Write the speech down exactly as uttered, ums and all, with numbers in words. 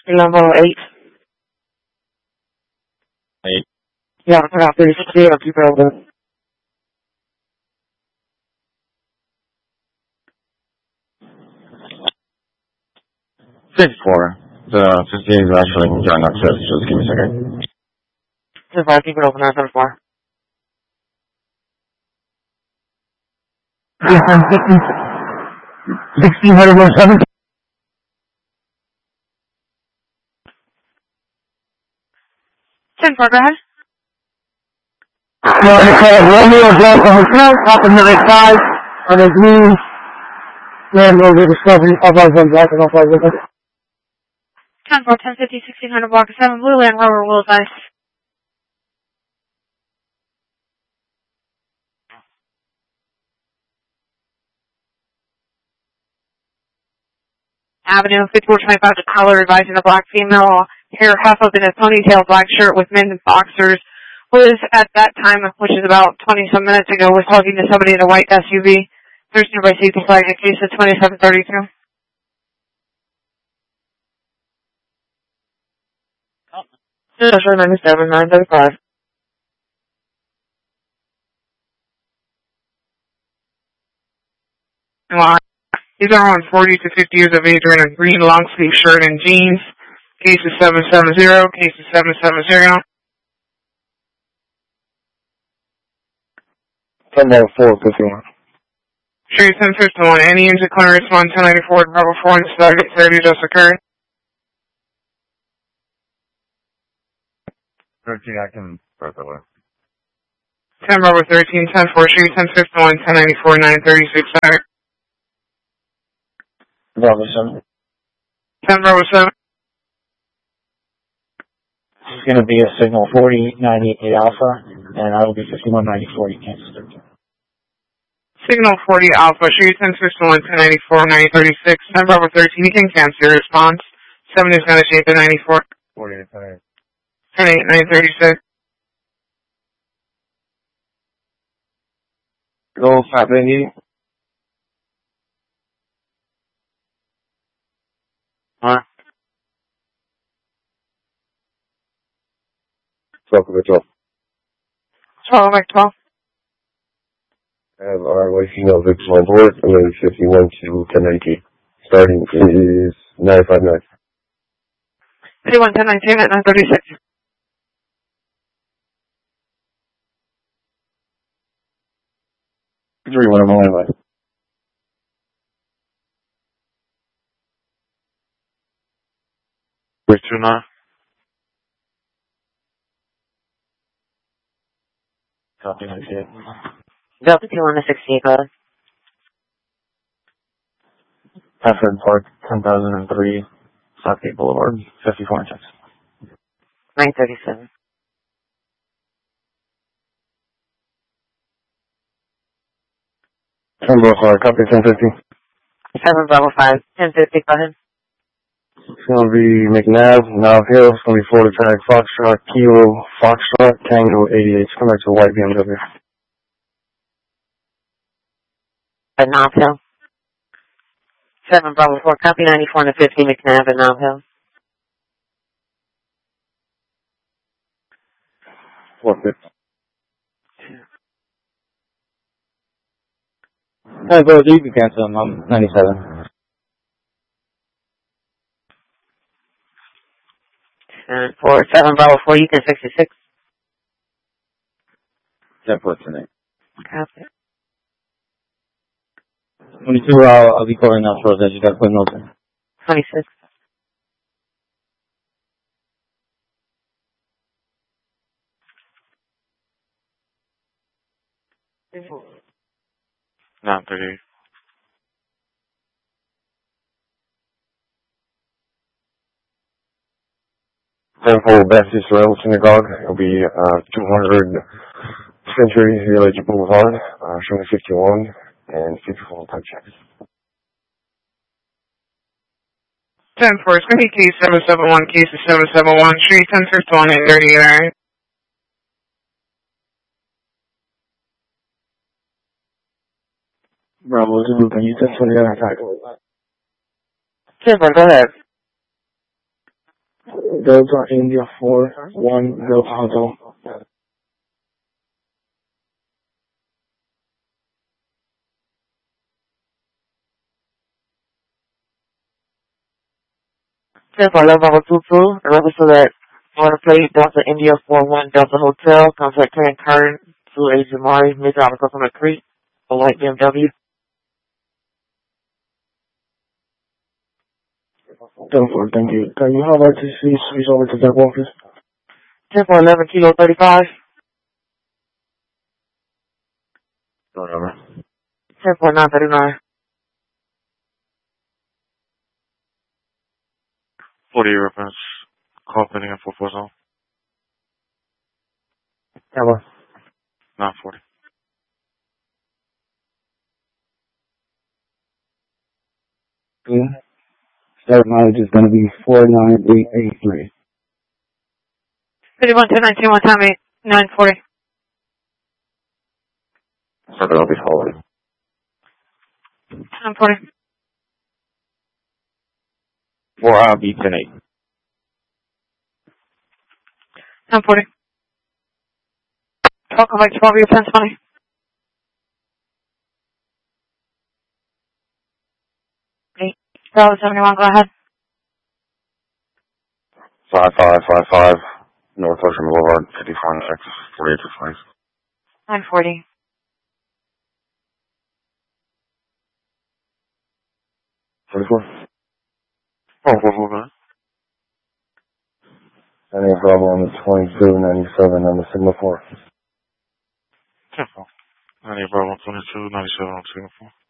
Level eight. Eight. Yeah, I got thirty sixty-eight. I'll keep it open. fifty-four. The fifty-eight is actually going upstairs. Just give me a second. If I keep it open, that's on the floor. sixteen hundred one seven. ten four, go ahead. Romeo Delta Hotel, top of nine five, on his knees, Land Rover Discovery, five five one Black and all five with us. ten four, ten fifty, sixteen hundred block seven, Blue Land Rover, will advise. Avenue, fifty-four twenty-five, the caller advising a black female, hair half up in a ponytail, black shirt with men's boxers, was at that time, which is about twenty some minutes ago, was talking to somebody in a white S U V. There's nearby safety flag in case of twenty-seven thirty-two. ninety-seven, nine thirty-five. Well, these are on forty to fifty years of age wearing a green long sleeve shirt and jeans. Case is seven seven zero, case is seven seven zero. ten four fifty-one. Street ten fifty-one, any engine clearance one ten ninety-four, Bravo four, and Stargate thirty just occurred. thirteen, I can press away. ten Bravo thirteen, ten four, Street ten fifty-one, ten ninety-four, nine thirty-six, Center. Bravo seven. ten Bravo seven. This is going to be a signal forty ninety-eight Alpha, and I will be fifty-one ninety-four. You can't disturb. Signal forty Alpha, Street ten fifty-one, ten ninety-four, nine thirty-six, ten Bravo thirteen, you can cancel your response. seven is going to shape to ninety-four. forty-eight, ten, ten eight, nine thirty-six. Go, Fat Benny. Huh? twelve over twelve. twelve by twelve. I have our wife female victim on board, and then fifty-one to ten ninety. Starting is nine five nine. fifty-one, ten nineteen at nine thirty-six. Three one of my life. Which two now? Copy, I see it. Delta two on the sixty-eight, go ahead. Hafford Park, ten thousand three, Southgate Boulevard, fifty-four in Texas. nine thirty-seven. ten Bravo five, copy ten fifty. seven Bravo five, ten fifty, go ahead. It's going to be McNabb, Nav Hill. It's going to be Florida Tag, Foxtrot, Kilo, Foxtrot, Tango eighty-eight. Come back to a white B M W. At Knob Hill. seven Bravo four, copy ninety-four and fifty, McNabb at Knob Hill. four fifty. Hey, bro, you can cancel them. I'm ninety-seven. And for seven Bravo four, you can sixty-six. ten four tonight. Copy. twenty-two, I'll, I'll be calling out for that. You got to put notes in. twenty-six. nine thirty. ten four Baptist Rail Synagogue. It'll be uh, two hundred Century Village Boulevard, uh, showing fifty-one and fifty-four type checks. ten four, it's going to be case seven seven one, case is seven seven one, Street ten fifty-one, eight thirty-eight. Bravo Zulu, can you test for the other attack? ten four, go ahead. Delta India four one Delta Hotel. ten for eleven level two two, in reference to that, you want to play Delta India four one Delta Hotel, contact Karen Curran to Agent Mari, Major on Coconut Creek, a white B M W. ten four, thank you. Can you have R T C switch over to Jack Walker's? ten for eleven Kilo thirty-five. Whatever. ten for nine thirty-nine. forty reference. Call pending at four four zone. Ever. nine forty. Yeah. Start mileage is going to be four nine eight eight three. fifty-one two nineteen, one time eight, nine forty. So that'll be forward. nine forty. four R B ten eight. nine forty. Welcome back to twelve, your fence money. eight, seventy-one, go ahead. five five five five. North Ocean Boulevard, fifty-four X, forty-eight to twenty. nine forty. forty-four. Oh, four four nine. Any problem on the twenty-two ninety-seven on the Sigma four? ten four. ninety Bravo twenty-two ninety-seven on Singapore.